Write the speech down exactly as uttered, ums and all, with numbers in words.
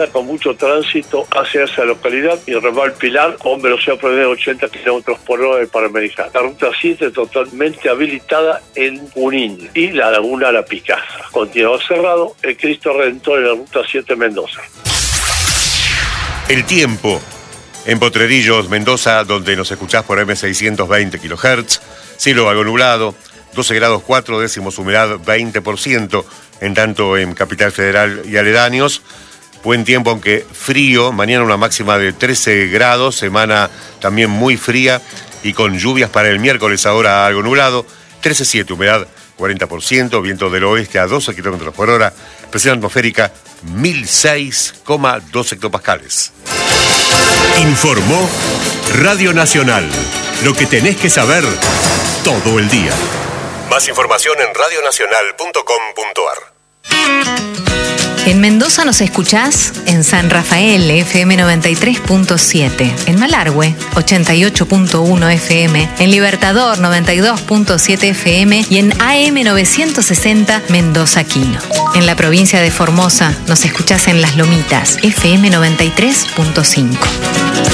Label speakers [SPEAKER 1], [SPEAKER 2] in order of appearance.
[SPEAKER 1] con mucho tránsito hacia esa localidad y Ramal Pilar con velocidad promedio de ochenta kilómetros por hora de Panamericana. La ruta siete totalmente habilitada en Junín y la laguna La Picasa. Continuado cerrado el Cristo Redentor en la ruta siete Mendoza.
[SPEAKER 2] El tiempo en Potrerillos, Mendoza, donde nos escuchás por eme seiscientos veinte kilohertz, cielo algo nublado, doce grados cuatro décimos, humedad veinte por ciento, en tanto en Capital Federal y aledaños. Buen tiempo, aunque frío. Mañana una máxima de trece grados, semana también muy fría y con lluvias para el miércoles, ahora algo nublado. trece punto siete, humedad cuarenta por ciento, viento del oeste a doce kilómetros por hora, presión atmosférica mil seis coma dos hectopascales.
[SPEAKER 3] Informó Radio Nacional. Lo que tenés que saber todo el día.
[SPEAKER 2] Más información en radio nacional punto com punto ar.
[SPEAKER 4] En Mendoza nos escuchás en San Rafael, F M noventa y tres punto siete, en Malargüe, ochenta y ocho punto uno F M, en Libertador, noventa y dos punto siete F M y en A M novecientos sesenta Mendoza Quino. En la provincia de Formosa nos escuchás en Las Lomitas, F M noventa y tres punto cinco.